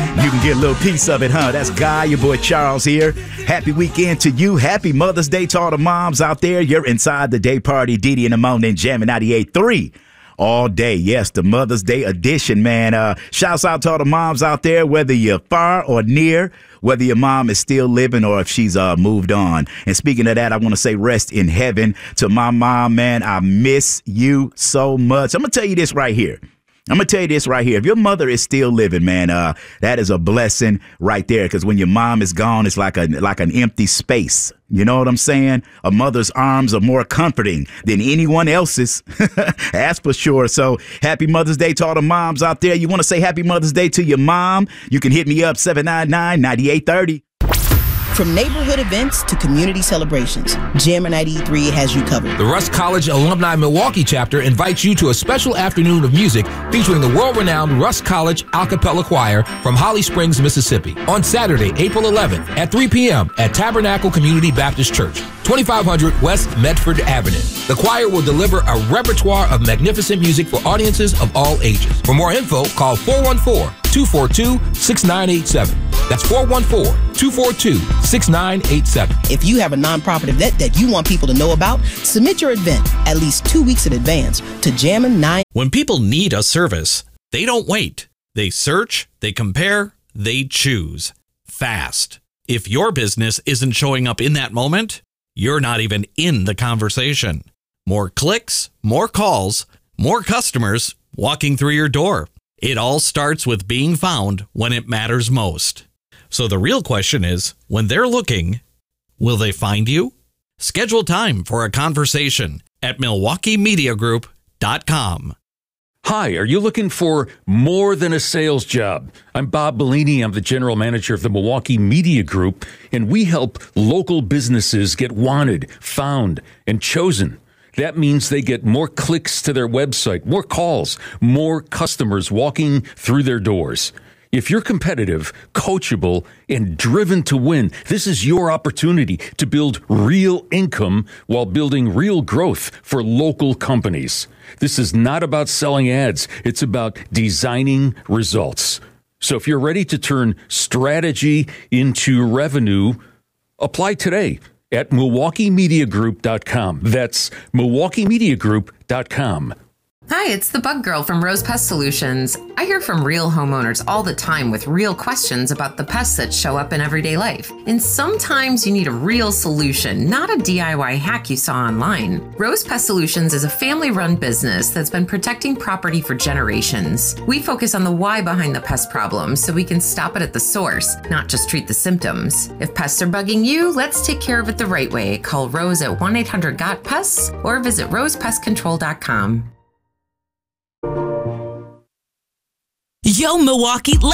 You can get a little piece of it, huh? That's Guy, your boy Charles here. Happy weekend to you. Happy Mother's Day to all the moms out there. You're inside the day party, Didi in the morning, jamming 98.3 all day. Yes, the Mother's Day edition, man. Shouts out to all the moms out there, whether you're far or near, whether your mom is still living or if she's moved on. And speaking of that, I want to say rest in heaven to my mom, man. I miss you so much. I'm going to tell you this right here. If your mother is still living, man, that is a blessing right there. Because when your mom is gone, it's like an empty space. You know what I'm saying? A mother's arms are more comforting than anyone else's. That's for sure. So happy Mother's Day to all the moms out there. You want to say happy Mother's Day to your mom? You can hit me up 799-9830. From neighborhood events to community celebrations, Jammin' 93 has you covered. The Rusk College Alumni Milwaukee chapter invites you to a special afternoon of music featuring the world-renowned Rusk College a cappella choir from Holly Springs, Mississippi, on Saturday, April 11th at 3 p.m. at Tabernacle Community Baptist Church, 2500 West Medford Avenue. The choir will deliver a repertoire of magnificent music for audiences of all ages. For more info, call 414-242-6987. That's 414-242-6987. If you have a nonprofit event that you want people to know about, submit your event at least 2 weeks in advance to Jammin' 9. When people need a service, they don't wait. They search, they compare, they choose. Fast. If your business isn't showing up in that moment, you're not even in the conversation. More clicks, more calls, more customers walking through your door. It all starts with being found when it matters most. So the real question is, when they're looking, will they find you? Schedule time for a conversation at MilwaukeeMediaGroup.com. Hi, are you looking for more than a sales job? I'm Bob Bellini. I'm the general manager of the Milwaukee Media Group, and we help local businesses get wanted, found, and chosen. That means they get more clicks to their website, more calls, more customers walking through their doors. If you're competitive, coachable, and driven to win, this is your opportunity to build real income while building real growth for local companies. This is not about selling ads. It's about designing results. So if you're ready to turn strategy into revenue, apply today at MilwaukeeMediaGroup.com. That's MilwaukeeMediaGroup.com. Hi, it's the Bug Girl from Rose Pest Solutions. I hear from real homeowners all the time with real questions about the pests that show up in everyday life. And sometimes you need a real solution, not a DIY hack you saw online. Rose Pest Solutions is a family-run business that's been protecting property for generations. We focus on the why behind the pest problem so we can stop it at the source, not just treat the symptoms. If pests are bugging you, let's take care of it the right way. Call Rose at 1-800-GOT-PESTS or visit rosepestcontrol.com. Yo, Milwaukee.